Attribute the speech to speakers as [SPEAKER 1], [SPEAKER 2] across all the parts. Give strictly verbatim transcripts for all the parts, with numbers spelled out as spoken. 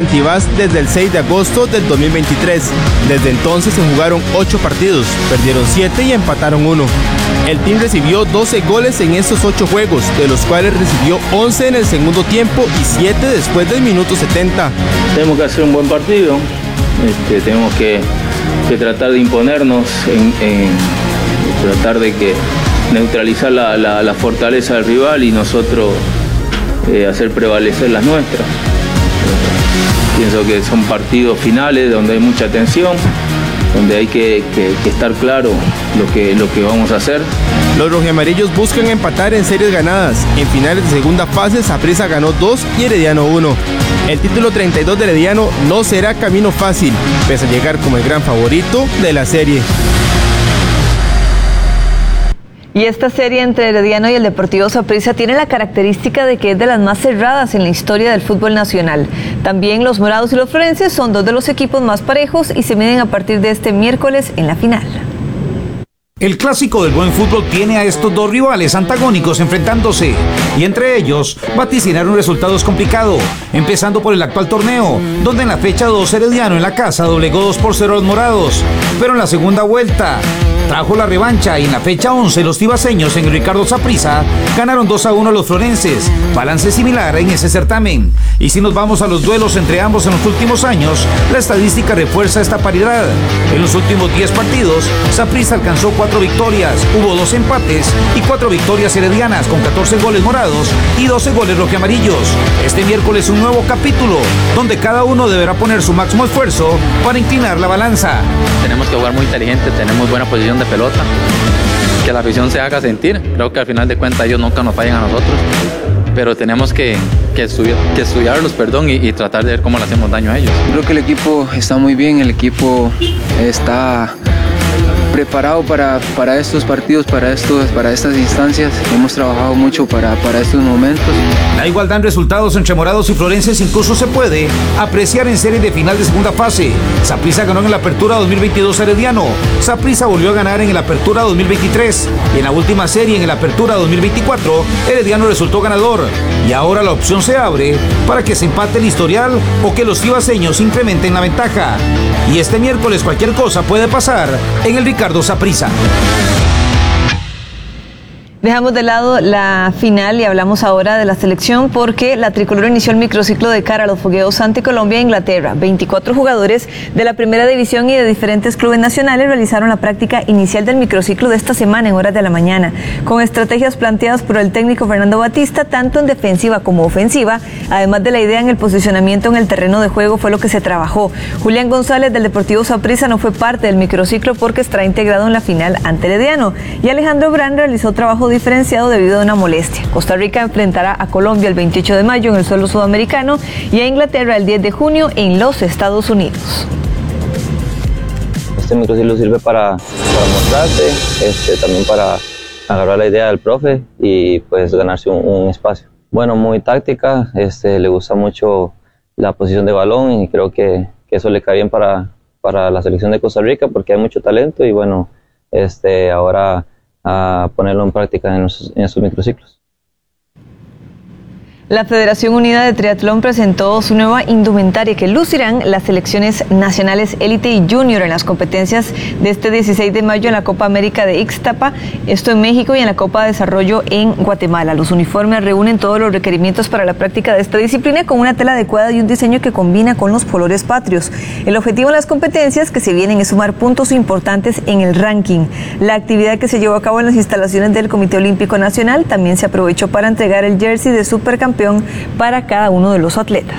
[SPEAKER 1] Antibás desde el seis de agosto del dos mil veintitrés. Desde entonces se jugaron ocho partidos, perdieron siete y empataron uno. El team recibió doce goles en estos ocho juegos, de los cuales recibió once en el segundo tiempo y siete después del minuto setenta.
[SPEAKER 2] Tenemos que hacer un buen partido, este, tenemos que, que tratar de imponernos, en, en, tratar de que neutralizar la, la, la fortaleza del rival y nosotros eh, hacer prevalecer las nuestras. Pienso que son partidos finales donde hay mucha tensión, donde hay que, que, que estar claro lo que, lo que vamos a hacer.
[SPEAKER 1] Los rojiamarillos buscan empatar en series ganadas. En finales de segunda fase, Saprissa ganó dos y Herediano uno. El título treinta y dos de Herediano no será camino fácil, pese a llegar como el gran favorito de la serie.
[SPEAKER 3] Y esta serie entre Herediano y el Deportivo Saprissa tiene la característica de que es de las más cerradas en la historia del fútbol nacional. También los morados y los florenses son dos de los equipos más parejos y se miden a partir de este miércoles en la final.
[SPEAKER 4] El clásico del buen fútbol tiene a estos dos rivales antagónicos enfrentándose, y entre ellos vaticinar un resultado es complicado, empezando por el actual torneo, donde en la fecha dos Herediano en la casa doblegó dos por cero a los morados, pero en la segunda vuelta trajo la revancha y en la fecha once los tibaseños en el Ricardo Saprissa ganaron dos a uno a los florenses, balance similar en ese certamen. Y si nos vamos a los duelos entre ambos en los últimos años, la estadística refuerza esta paridad. En los últimos diez partidos, Saprissa alcanzó cuatro victorias, hubo dos empates y cuatro victorias heredianas con catorce goles morados y doce goles rojiamarillos. Este miércoles un nuevo capítulo, donde cada uno deberá poner su máximo esfuerzo para inclinar la balanza.
[SPEAKER 5] Tenemos que jugar muy inteligente, tenemos buena posición de pelota, que la afición se haga sentir. Creo que al final de cuentas ellos nunca nos fallan a nosotros, pero tenemos que, que, estudiar, que estudiarlos perdón, y, y tratar de ver cómo le hacemos daño a ellos.
[SPEAKER 6] Creo que el equipo está muy bien, el equipo está preparado para, para estos partidos, para, estos, para estas instancias. Hemos trabajado mucho para, para estos momentos.
[SPEAKER 4] La igualdad en resultados entre morados y florenses incluso se puede apreciar en serie de final de segunda fase. Saprissa ganó en la Apertura dos mil veintidós a Herediano. Saprissa volvió a ganar en la Apertura dos mil veintitrés. Y en la última serie, en la Apertura dos mil veinticuatro, Herediano resultó ganador. Y ahora la opción se abre para que se empate el historial o que los tibaseños incrementen la ventaja. Y este miércoles cualquier cosa puede pasar en el Ricardo Saprissa.
[SPEAKER 3] Dejamos de lado la final y hablamos ahora de la selección porque la tricolor inició el microciclo de cara a los fogueos ante Colombia e Inglaterra. veinticuatro jugadores de la primera división y de diferentes clubes nacionales realizaron la práctica inicial del microciclo de esta semana en horas de la mañana, con estrategias planteadas por el técnico Fernando Batista, tanto en defensiva como ofensiva. Además de la idea en el posicionamiento en el terreno de juego fue lo que se trabajó. Julián González del Deportivo Saprissa no fue parte del microciclo porque estará integrado en la final ante Herediano, y Alejandro Brand realizó trabajo diferenciado debido a una molestia. Costa Rica enfrentará a Colombia el veintiocho de mayo en el suelo sudamericano y a Inglaterra el diez de junio en los Estados Unidos.
[SPEAKER 7] Este microciclo sirve para, para mostrarse, este, también para agarrar la idea del profe y pues ganarse un, un espacio. Bueno, muy táctica, este, le gusta mucho la posición de balón y creo que, que eso le cae bien para, para la selección de Costa Rica porque hay mucho talento y bueno, este, ahora a ponerlo en práctica en, los, en esos microciclos.
[SPEAKER 3] La Federación Unida de Triatlón presentó su nueva indumentaria que lucirán las selecciones nacionales élite y junior en las competencias de este dieciséis de mayo en la Copa América de Ixtapa, esto en México, y en la Copa de Desarrollo en Guatemala. Los uniformes reúnen todos los requerimientos para la práctica de esta disciplina con una tela adecuada y un diseño que combina con los colores patrios. El objetivo de las competencias que se vienen es sumar puntos importantes en el ranking. La actividad que se llevó a cabo en las instalaciones del Comité Olímpico Nacional también se aprovechó para entregar el jersey de supercampeón para cada uno de los atletas.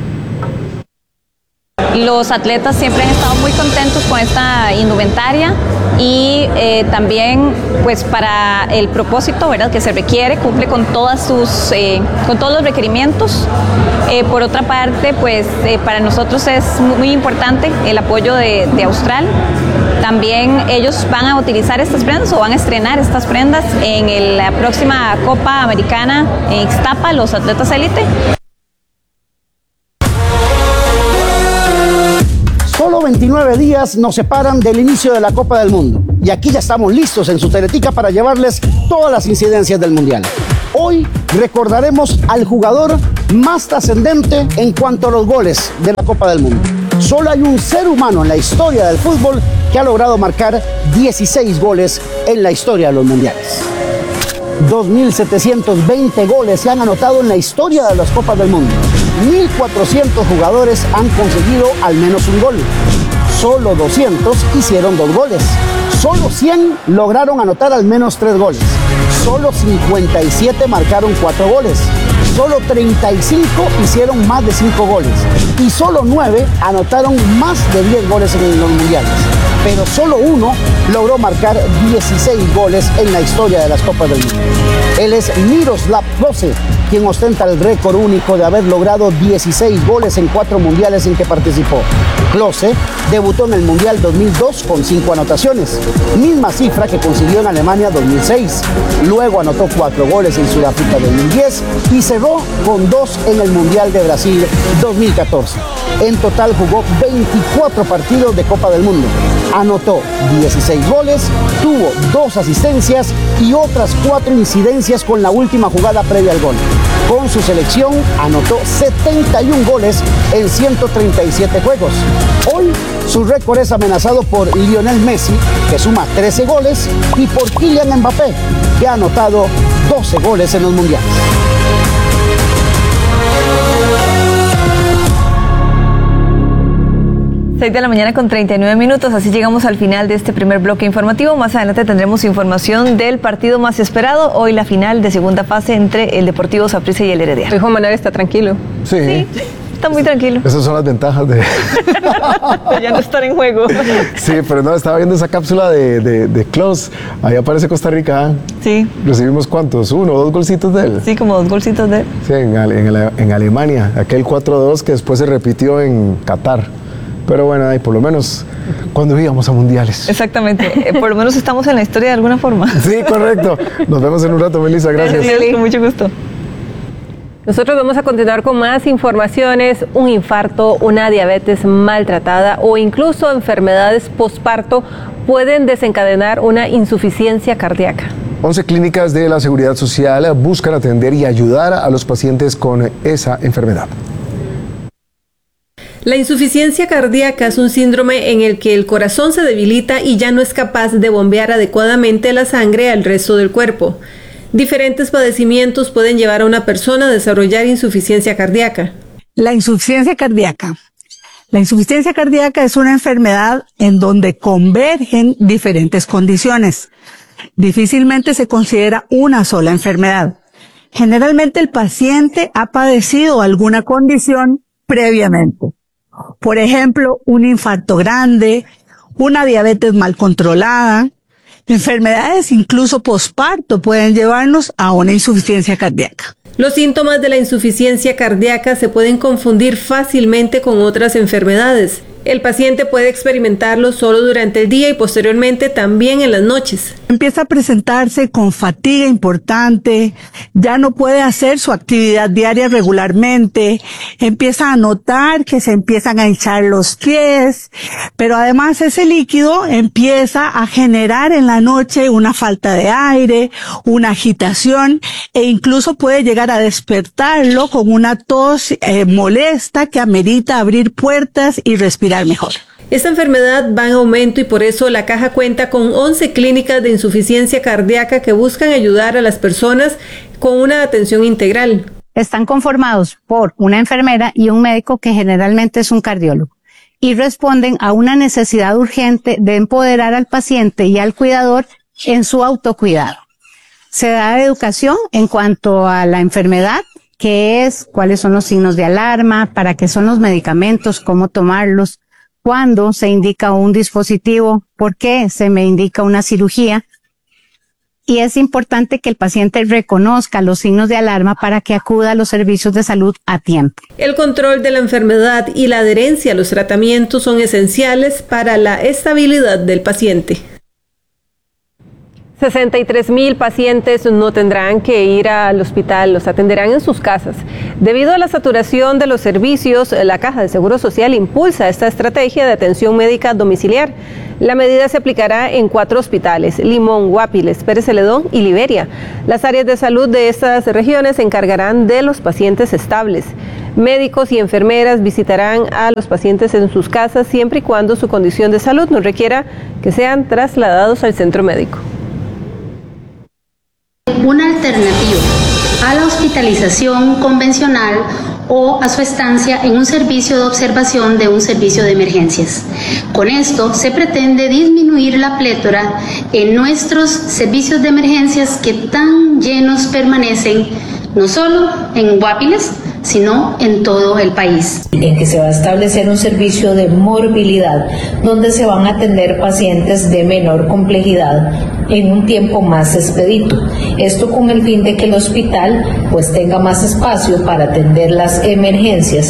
[SPEAKER 8] Los atletas siempre han estado muy contentos con esta indumentaria y eh, también pues para el propósito, ¿verdad?, que se requiere, cumple con todas sus eh, con todos los requerimientos. Eh, por otra parte, pues eh, para nosotros es muy importante el apoyo de, de Austral. También ellos van a utilizar estas prendas o van a estrenar estas prendas en el, la próxima Copa Americana en Ixtapa, los atletas élite.
[SPEAKER 9] Solo veintinueve días nos separan del inicio de la Copa del Mundo y aquí ya estamos listos en su Teletica para llevarles todas las incidencias del Mundial. Hoy recordaremos al jugador más trascendente en cuanto a los goles de la Copa del Mundo. Solo hay un ser humano en la historia del fútbol que ha logrado marcar dieciséis goles en la historia de los mundiales. dos mil setecientos veinte goles se han anotado en la historia de las Copas del Mundo. mil cuatrocientos jugadores han conseguido al menos un gol. Solo doscientos hicieron dos goles. Solo cien lograron anotar al menos tres goles. Solo cincuenta y siete marcaron cuatro goles. Solo treinta y cinco hicieron más de cinco goles. Y solo nueve anotaron más de diez goles en los mundiales. Pero solo uno logró marcar dieciséis goles en la historia de las Copas del Mundo. Él es Miroslav Klose, quien ostenta el récord único de haber logrado dieciséis goles en cuatro mundiales en que participó. Klose debutó en el Mundial dos mil dos con cinco anotaciones, misma cifra que consiguió en Alemania dos mil seis. Luego anotó cuatro goles en Sudáfrica dos mil diez y cerró con dos en el Mundial de Brasil dos mil catorce. En total jugó veinticuatro partidos de Copa del Mundo. Anotó dieciséis goles, tuvo dos asistencias y otras cuatro incidencias con la última jugada previa al gol. Con su selección anotó setenta y un goles en ciento treinta y siete juegos. Hoy su récord es amenazado por Lionel Messi, que suma trece goles, y por Kylian Mbappé, que ha anotado doce goles en los mundiales.
[SPEAKER 3] seis de la mañana con treinta y nueve minutos, así llegamos al final de este primer bloque informativo. Más adelante tendremos información del partido más esperado, hoy la final de segunda fase entre el Deportivo Saprissa y el Herediano.
[SPEAKER 10] Hoy Juan Manuel está tranquilo.
[SPEAKER 11] Sí.
[SPEAKER 3] sí. Está muy tranquilo.
[SPEAKER 11] Esas son las ventajas de...
[SPEAKER 3] ya no estar en juego.
[SPEAKER 11] Sí, pero no, estaba viendo esa cápsula de, de, de Klose. Ahí aparece Costa Rica.
[SPEAKER 3] Sí.
[SPEAKER 11] ¿Recibimos cuántos? ¿Uno o dos golcitos de él?
[SPEAKER 3] Sí, como dos golcitos de él.
[SPEAKER 11] Sí, en, en, en Alemania. Aquel cuatro dos que después se repitió en Qatar. Pero bueno, ahí por lo menos cuando íbamos a mundiales.
[SPEAKER 3] Exactamente. Eh, por lo menos estamos en la historia de alguna forma.
[SPEAKER 11] Sí, correcto. Nos vemos en un rato, Melissa. Gracias.
[SPEAKER 3] Sí, con mucho gusto.
[SPEAKER 10] Nosotros vamos a continuar con más informaciones. Un infarto, una diabetes maltratada o incluso enfermedades posparto pueden desencadenar una insuficiencia cardíaca.
[SPEAKER 11] once clínicas de la Seguridad Social buscan atender y ayudar a los pacientes con esa enfermedad.
[SPEAKER 12] La insuficiencia cardíaca es un síndrome en el que el corazón se debilita y ya no es capaz de bombear adecuadamente la sangre al resto del cuerpo. Diferentes padecimientos pueden llevar a una persona a desarrollar insuficiencia cardíaca.
[SPEAKER 13] La insuficiencia cardíaca. La insuficiencia cardíaca es una enfermedad en donde convergen diferentes condiciones. Difícilmente se considera una sola enfermedad. Generalmente el paciente ha padecido alguna condición previamente. Por ejemplo, un infarto grande, una diabetes mal controlada, enfermedades incluso posparto pueden llevarnos a una insuficiencia cardíaca.
[SPEAKER 12] Los síntomas de la insuficiencia cardíaca se pueden confundir fácilmente con otras enfermedades. El paciente puede experimentarlo solo durante el día y posteriormente también en las noches.
[SPEAKER 13] Empieza a presentarse con fatiga importante, ya no puede hacer su actividad diaria regularmente, empieza a notar que se empiezan a hinchar los pies, pero además ese líquido empieza a generar en la noche una falta de aire, una agitación e incluso puede llegar a despertarlo con una tos eh, molesta que amerita abrir puertas y respirar mejor.
[SPEAKER 12] Esta enfermedad va en aumento y por eso la Caja cuenta con once clínicas de insuficiencia cardíaca que buscan ayudar a las personas con una atención integral.
[SPEAKER 14] Están conformados por una enfermera y un médico que generalmente es un cardiólogo y responden a una necesidad urgente de empoderar al paciente y al cuidador en su autocuidado. Se da educación en cuanto a la enfermedad, qué es, cuáles son los signos de alarma, para qué son los medicamentos, cómo tomarlos, cuándo se indica un dispositivo, por qué se me indica una cirugía. Y es importante que el paciente reconozca los signos de alarma para que acuda a los servicios de salud a tiempo.
[SPEAKER 12] El control de la enfermedad y la adherencia a los tratamientos son esenciales para la estabilidad del paciente.
[SPEAKER 10] sesenta y tres mil pacientes no tendrán que ir al hospital, los atenderán en sus casas. Debido a la saturación de los servicios, la Caja de Seguro Social impulsa esta estrategia de atención médica domiciliar. La medida se aplicará en cuatro hospitales: Limón, Guapiles, Pérez Celedón y Liberia. Las áreas de salud de estas regiones se encargarán de los pacientes estables. Médicos y enfermeras visitarán a los pacientes en sus casas siempre y cuando su condición de salud no requiera que sean trasladados al centro médico.
[SPEAKER 15] Una alternativa a la hospitalización convencional o a su estancia en un servicio de observación de un servicio de emergencias. Con esto se pretende disminuir la plétora en nuestros servicios de emergencias que tan llenos permanecen, no solo en Guapiles, sino en todo el país.
[SPEAKER 16] En que se va a establecer un servicio de morbilidad donde se van a atender pacientes de menor complejidad en un tiempo más expedito. Esto con el fin de que el hospital pues tenga más espacio para atender las emergencias.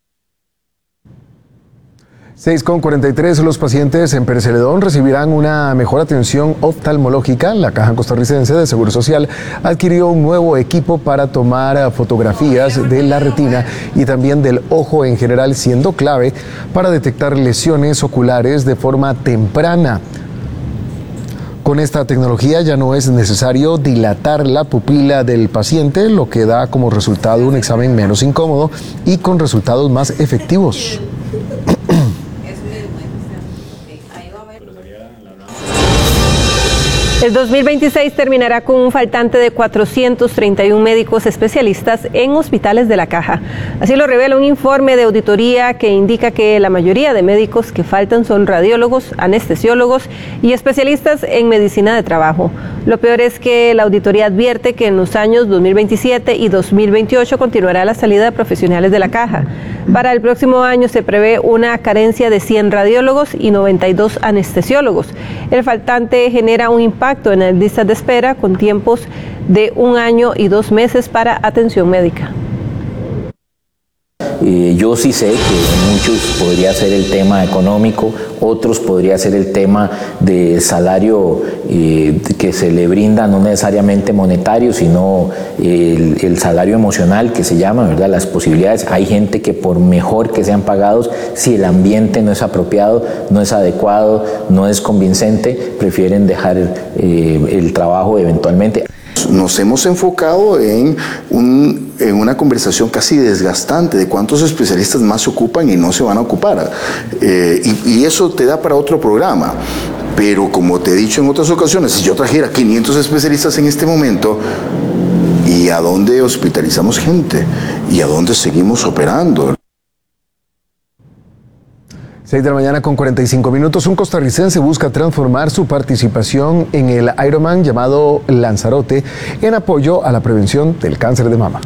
[SPEAKER 11] seis con cuarenta y tres, los pacientes en Pérez Celedón recibirán una mejor atención oftalmológica. La Caja Costarricense de Seguro Social adquirió un nuevo equipo para tomar fotografías de la retina y también del ojo en general, siendo clave para detectar lesiones oculares de forma temprana. Con esta tecnología ya no es necesario dilatar la pupila del paciente, lo que da como resultado un examen menos incómodo y con resultados más efectivos.
[SPEAKER 10] El dos mil veintiséis terminará con un faltante de cuatrocientos treinta y uno médicos especialistas en hospitales de la Caja. Así lo revela un informe de auditoría que indica que la mayoría de médicos que faltan son radiólogos, anestesiólogos y especialistas en medicina de trabajo. Lo peor es que la auditoría advierte que en los años dos mil veintisiete y dos mil veintiocho continuará la salida de profesionales de la Caja. Para el próximo año se prevé una carencia de cien radiólogos y noventa y dos anestesiólogos. El faltante genera un impacto en las listas de espera con tiempos de un año y dos meses para atención médica.
[SPEAKER 17] Eh, yo sí sé que muchos podría ser el tema económico, otros podría ser el tema de salario eh, que se le brinda, no necesariamente monetario, sino el, el salario emocional que se llama, ¿verdad? Las posibilidades. Hay gente que por mejor que sean pagados, si el ambiente no es apropiado, no es adecuado, no es convincente, prefieren dejar eh, el trabajo eventualmente.
[SPEAKER 18] Nos hemos enfocado en, un, en una conversación casi desgastante de cuántos especialistas más se ocupan y no se van a ocupar. Eh, y, y eso te da para otro programa. Pero como te he dicho en otras ocasiones, si yo trajera quinientos especialistas en este momento, ¿y a dónde hospitalizamos gente? ¿Y a dónde seguimos operando?
[SPEAKER 11] seis de la mañana con cuarenta y cinco minutos. Un costarricense busca transformar su participación en el Ironman llamado Lanzarote en apoyo a la prevención del cáncer de mama.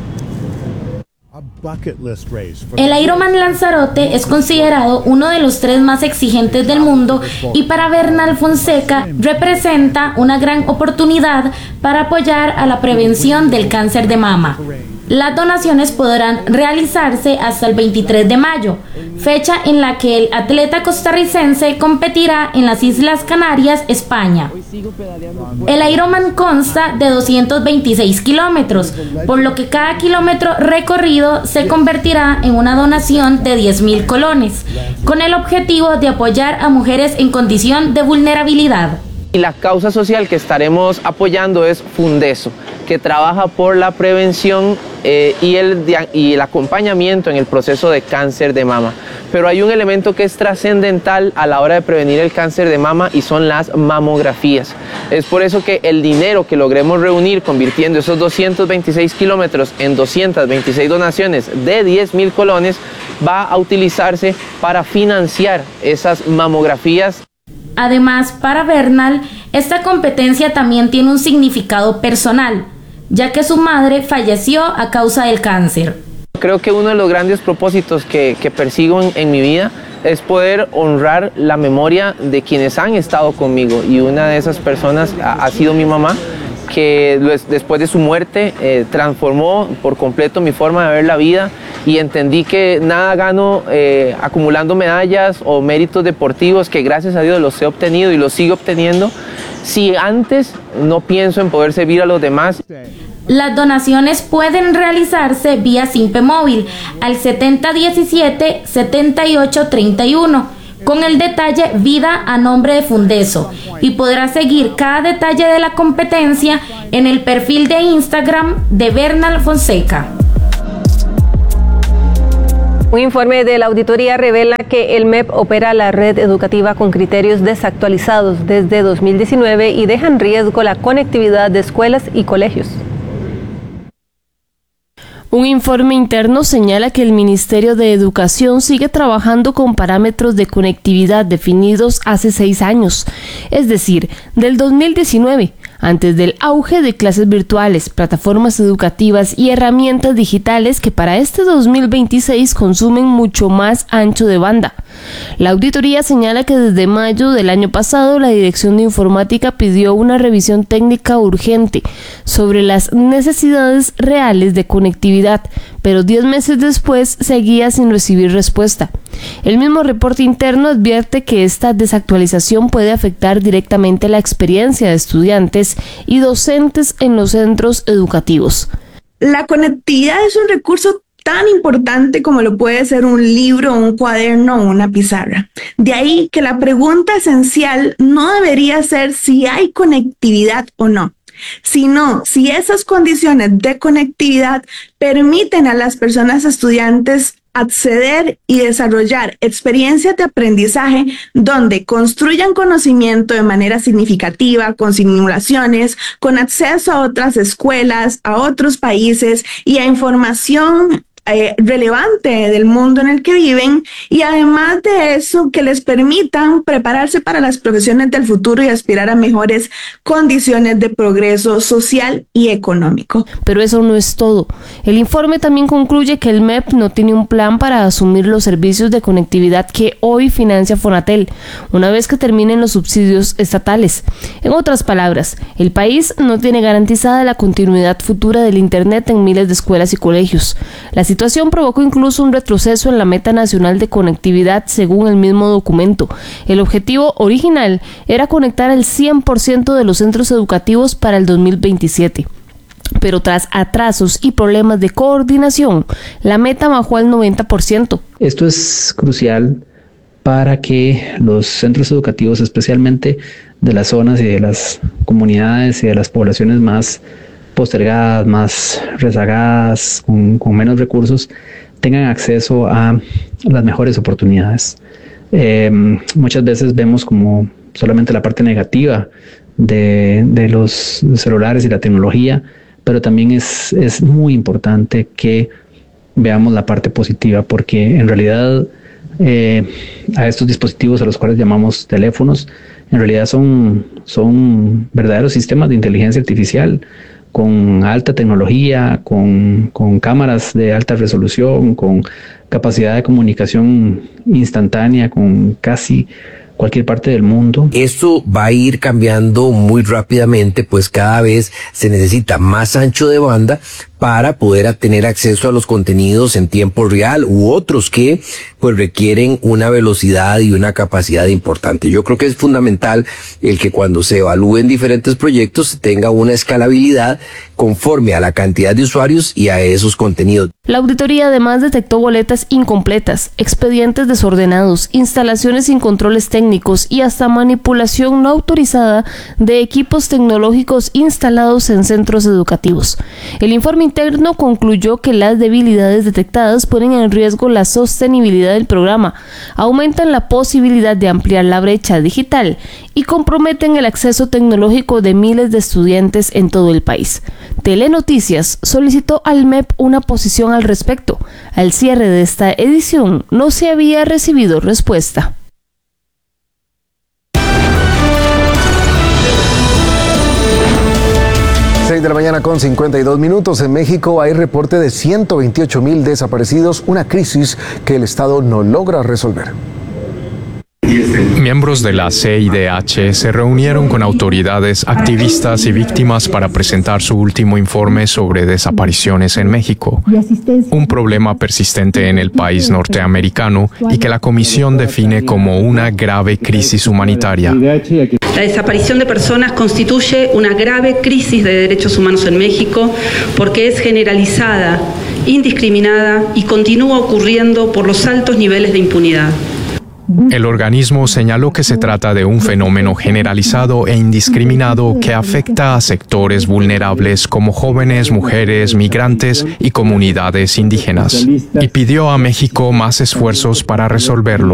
[SPEAKER 19] El Ironman Lanzarote es considerado uno de los tres más exigentes del mundo y para Bernal Fonseca representa una gran oportunidad para apoyar a la prevención del cáncer de mama. Las donaciones podrán realizarse hasta el veintitrés de mayo, fecha en la que el atleta costarricense competirá en las Islas Canarias, España. El Ironman consta de doscientos veintiséis kilómetros, por lo que cada kilómetro recorrido se convertirá en una donación de diez mil colones, con el objetivo de apoyar a mujeres en condición de vulnerabilidad.
[SPEAKER 20] Y la causa social que estaremos apoyando es Fundeso, que trabaja por la prevención eh, y, el, y el acompañamiento en el proceso de cáncer de mama. Pero hay un elemento que es trascendental a la hora de prevenir el cáncer de mama y son las mamografías. Es por eso que el dinero que logremos reunir convirtiendo esos doscientos veintiséis kilómetros en doscientas veintiséis donaciones de diez mil colones va a utilizarse para financiar esas mamografías.
[SPEAKER 19] Además, para Bernal, esta competencia también tiene un significado personal, ya que su madre falleció a causa del cáncer.
[SPEAKER 20] Creo que uno de los grandes propósitos que, que persigo en, en mi vida es poder honrar la memoria de quienes han estado conmigo, y una de esas personas ha, ha sido mi mamá, que después de su muerte eh, transformó por completo mi forma de ver la vida, y entendí que nada gano eh, acumulando medallas o méritos deportivos, que gracias a Dios los he obtenido y los sigo obteniendo, si antes no pienso en poder servir a los demás?
[SPEAKER 19] Las donaciones pueden realizarse vía Simpe Móvil al setenta diecisiete setenta y ocho treinta y uno con el detalle Vida a nombre de Fundeso, y podrá seguir cada detalle de la competencia en el perfil de Instagram de Bernal Fonseca.
[SPEAKER 10] Un informe de la auditoría revela que el M E P opera la red educativa con criterios desactualizados desde dos mil diecinueve y deja en riesgo la conectividad de escuelas y colegios.
[SPEAKER 21] Un informe interno señala que el Ministerio de Educación sigue trabajando con parámetros de conectividad definidos hace seis años, es decir, del dos mil diecinueve, antes del auge de clases virtuales, plataformas educativas y herramientas digitales que para este dos mil veintiséis consumen mucho más ancho de banda. La auditoría señala que desde mayo del año pasado la Dirección de Informática pidió una revisión técnica urgente sobre las necesidades reales de conectividad, pero diez meses después seguía sin recibir respuesta. El mismo reporte interno advierte que esta desactualización puede afectar directamente la experiencia de estudiantes y docentes en los centros educativos.
[SPEAKER 22] La conectividad es un recurso tan importante como lo puede ser un libro, un cuaderno o una pizarra. De ahí que la pregunta esencial no debería ser si hay conectividad o no, sino si esas condiciones de conectividad permiten a las personas estudiantes acceder y desarrollar experiencias de aprendizaje donde construyan conocimiento de manera significativa, con simulaciones, con acceso a otras escuelas, a otros países y a información Eh, relevante del mundo en el que viven, y además de eso que les permitan prepararse para las profesiones del futuro y aspirar a mejores condiciones de progreso social y económico.
[SPEAKER 21] Pero eso no es todo. El informe también concluye que el M E P no tiene un plan para asumir los servicios de conectividad que hoy financia Fonatel, una vez que terminen los subsidios estatales. En otras palabras, el país no tiene garantizada la continuidad futura del Internet en miles de escuelas y colegios. La La situación provocó incluso un retroceso en la meta nacional de conectividad según el mismo documento. El objetivo original era conectar el cien por ciento de los centros educativos para el dos mil veintisiete. Pero tras atrasos y problemas de coordinación, la meta bajó al noventa por ciento.
[SPEAKER 23] Esto es crucial para que los centros educativos, especialmente de las zonas y de las comunidades y de las poblaciones más postergadas, más rezagadas, con, con menos recursos, tengan acceso a las mejores oportunidades. Eh, muchas veces vemos como solamente la parte negativa de, de los celulares y la tecnología, pero también es, es muy importante que veamos la parte positiva, porque en realidad eh, a estos dispositivos a los cuales llamamos teléfonos, en realidad son, son verdaderos sistemas de inteligencia artificial, con alta tecnología, con, con cámaras de alta resolución, con capacidad de comunicación instantánea con casi cualquier parte del mundo.
[SPEAKER 24] Esto va a ir cambiando muy rápidamente, pues cada vez se necesita más ancho de banda para poder tener acceso a los contenidos en tiempo real u otros que pues requieren una velocidad y una capacidad importante. Yo creo que es fundamental el que cuando se evalúen diferentes proyectos se tenga una escalabilidad conforme a la cantidad de usuarios y a esos contenidos.
[SPEAKER 21] La auditoría además detectó boletas incompletas, expedientes desordenados, instalaciones sin controles técnicos y hasta manipulación no autorizada de equipos tecnológicos instalados en centros educativos. El informe interno concluyó que las debilidades detectadas ponen en riesgo la sostenibilidad del programa, aumentan la posibilidad de ampliar la brecha digital y comprometen el acceso tecnológico de miles de estudiantes en todo el país. Telenoticias solicitó al M E P una posición al respecto. Al cierre de esta edición no se había recibido respuesta.
[SPEAKER 11] seis de la mañana con cincuenta y dos minutos. En México hay reporte de ciento veintiocho mil desaparecidos, una crisis que el Estado no logra resolver.
[SPEAKER 1] Miembros de la C I D H se reunieron con autoridades, activistas y víctimas para presentar su último informe sobre desapariciones en México, un problema persistente en el país norteamericano y que la comisión define como una grave crisis humanitaria.
[SPEAKER 2] La desaparición de personas constituye una grave crisis de derechos humanos en México porque es generalizada, indiscriminada y continúa ocurriendo por los altos niveles de impunidad.
[SPEAKER 1] El organismo señaló que se trata de un fenómeno generalizado e indiscriminado que afecta a sectores vulnerables como jóvenes, mujeres, migrantes y comunidades indígenas, y pidió a México más esfuerzos para resolverlo.